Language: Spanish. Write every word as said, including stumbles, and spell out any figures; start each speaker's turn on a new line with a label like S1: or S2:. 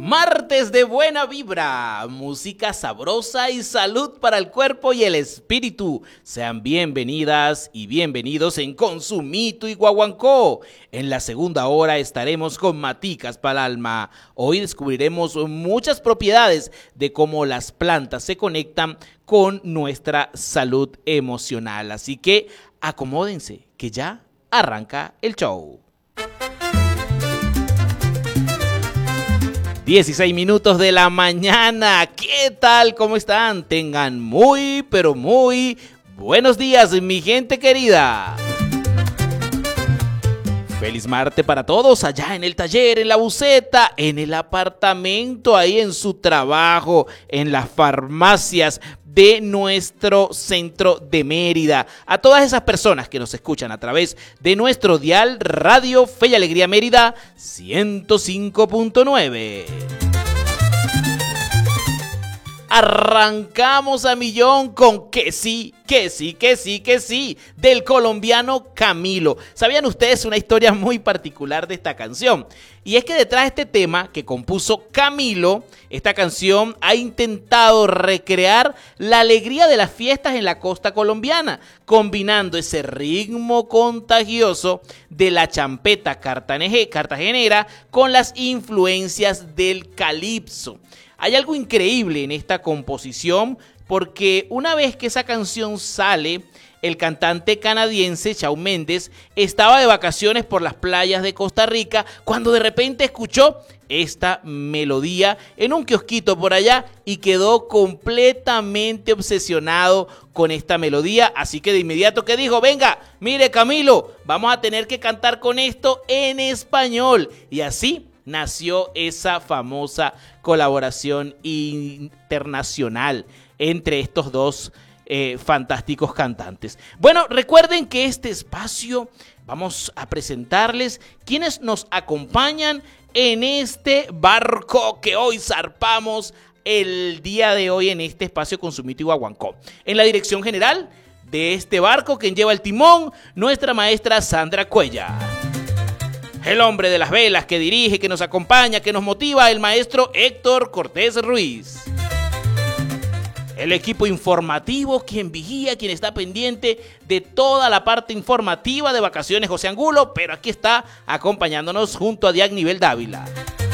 S1: Martes de buena vibra, música sabrosa y salud para el cuerpo y el espíritu. Sean bienvenidas y bienvenidos en Consumito y Guaguancó. En la segunda hora estaremos con Maticas para el alma. Hoy descubriremos muchas propiedades de cómo las plantas se conectan con nuestra salud emocional. Así que acomódense, que ya arranca el show. dieciséis minutos de la mañana. ¿Qué tal? ¿Cómo están? Tengan muy, pero muy buenos días, mi gente querida. Feliz martes para todos allá en el taller, en la buceta, en el apartamento, ahí en su trabajo, en las farmacias de nuestro centro de Mérida. A todas esas personas que nos escuchan a través de nuestro dial Radio Fe y Alegría Mérida ciento cinco punto nueve. Arrancamos a millón con que sí, que sí, que sí, que sí, del colombiano Camilo. ¿Sabían ustedes una historia muy particular de esta canción? Y es que detrás de este tema que compuso Camilo, esta canción ha intentado recrear la alegría de las fiestas en la costa colombiana, combinando ese ritmo contagioso de la champeta cartagenera con las influencias del calipso. Hay algo increíble en esta composición porque una vez que esa canción sale, el cantante canadiense Shawn Mendes estaba de vacaciones por las playas de Costa Rica cuando de repente escuchó esta melodía en un kiosquito por allá y quedó completamente obsesionado con esta melodía. Así que de inmediato que dijo, venga, mire Camilo, vamos a tener que cantar con esto en español. Y así nació esa famosa colaboración internacional entre estos dos eh, fantásticos cantantes. Bueno, recuerden que este espacio vamos a presentarles quienes nos acompañan en este barco que hoy zarpamos el día de hoy en este espacio Consumito y Guaguancó. En la dirección general de este barco, quien lleva el timón, nuestra maestra Sandra Cuellar. El hombre de las velas que dirige, que nos acompaña, que nos motiva, el maestro Héctor Cortés Ruiz. El equipo informativo, quien vigía, quien está pendiente de toda la parte informativa de Vacaciones José Angulo, pero aquí está acompañándonos junto a Diagnivel Dávila.